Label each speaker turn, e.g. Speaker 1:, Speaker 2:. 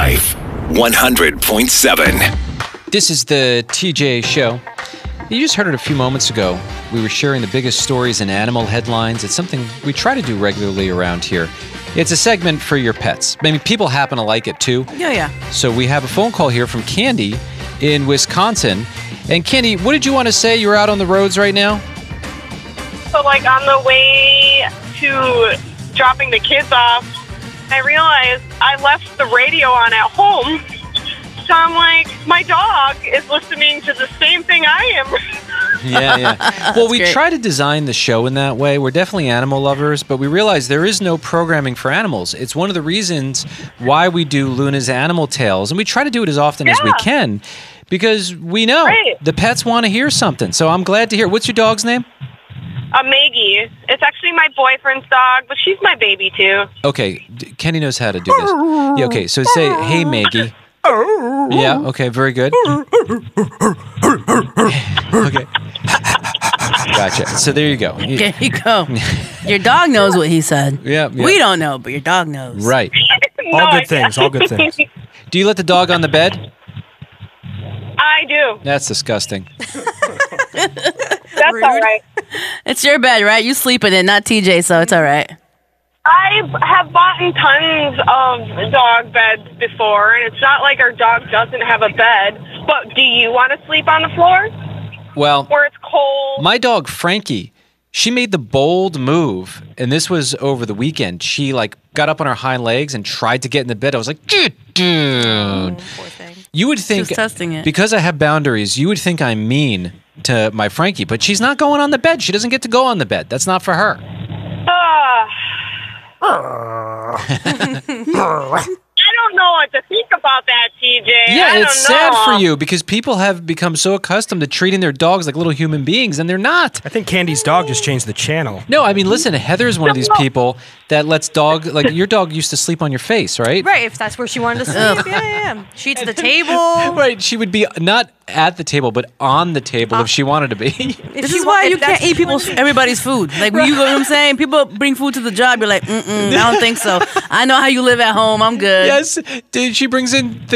Speaker 1: Life 100.7.
Speaker 2: This is the TJ Show. You just heard it a few moments ago. We were sharing the biggest stories in animal headlines. It's something we try to do regularly around here. It's a segment for your pets. Maybe people happen to like it too.
Speaker 3: Yeah.
Speaker 2: So we have a phone call here from Candy in Wisconsin. And Candy, what did you want to say? You're out on the roads right now?
Speaker 4: So, on the way to dropping the kids off, I realized I left the radio on at home. So I'm like, my dog is listening to the same thing I am.
Speaker 2: Yeah. Well, we
Speaker 3: great.
Speaker 2: try to design the show in that way. We're definitely animal lovers, but we realize there is no programming for animals. It's one of the reasons why we do Luna's Animal Tales, and we try to do it as often as we can because we know the pets want to hear something. So I'm glad to hear. What's your dog's name?
Speaker 4: Maggie. It's actually my boyfriend's dog, but she's my baby too.
Speaker 2: Okay, Kenny knows how to do this. Yeah, okay, so say, hey, Maggie. Yeah, okay, very good. Okay. Gotcha. So there you go.
Speaker 3: There you go. Your dog knows what he said.
Speaker 2: Yeah.
Speaker 3: We don't know, but your dog knows.
Speaker 2: Right.
Speaker 4: All
Speaker 5: good things.
Speaker 2: Do you let the dog on the bed?
Speaker 4: I do.
Speaker 2: That's disgusting.
Speaker 4: That's all right.
Speaker 3: It's your bed, right? You sleep in it, not TJ, so it's all right.
Speaker 4: I have bought tons of dog beds before, and it's not like our dog doesn't have a bed. But do you want to sleep on the floor?
Speaker 2: Well,
Speaker 4: Where it's cold?
Speaker 2: my dog, Frankie, she made the bold move, and this was over the weekend. She, got up on her hind legs and tried to get in the bed. I was like, dude.
Speaker 3: Poor thing.
Speaker 2: You would think,
Speaker 3: She was testing it.
Speaker 2: because I have boundaries, you would think I'm mean to my Frankie, but she's not going on the bed. She doesn't get to go on the bed. That's not for her.
Speaker 4: I don't know what to think about that, TJ.
Speaker 2: Yeah,
Speaker 4: I
Speaker 2: it's
Speaker 4: don't
Speaker 2: sad
Speaker 4: know.
Speaker 2: for you because people have become so accustomed to treating their dogs like little human beings, and they're not.
Speaker 5: I think Candy's dog just changed the channel.
Speaker 2: No, I mean, listen, Heather's one of these people that lets your dog used to sleep on your face, right?
Speaker 6: Right, if that's where she wanted to sleep. Yeah. She eats at the table.
Speaker 2: Right, she would be not at the table, but on the table if she wanted to be.
Speaker 3: This is why you can't eat everybody's food. Like, when you know what I'm saying? People bring food to the job, you're like, I don't think so. I know how you live at home. I'm good.
Speaker 2: Yes, dude, she brings in